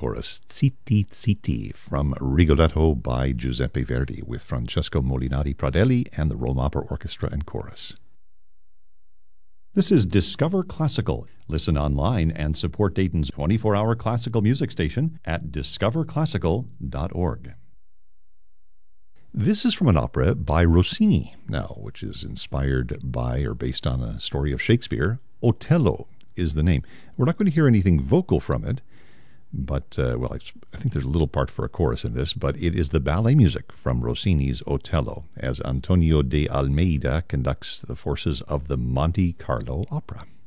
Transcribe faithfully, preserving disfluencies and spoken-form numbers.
chorus, Zitti Zitti, from Rigoletto by Giuseppe Verdi, with Francesco Molinari Pradelli and the Rome Opera Orchestra and Chorus. This is Discover Classical. Listen online and support Dayton's twenty-four hour classical music station at discover classical dot org. This is from an opera by Rossini, now, which is inspired by or based on a story of Shakespeare. Otello is the name. We're not going to hear anything vocal from it, but, uh, well, I, I think there's a little part for a chorus in this, but it is the ballet music from Rossini's Otello, as Antonio de Almeida conducts the forces of the Monte Carlo Opera.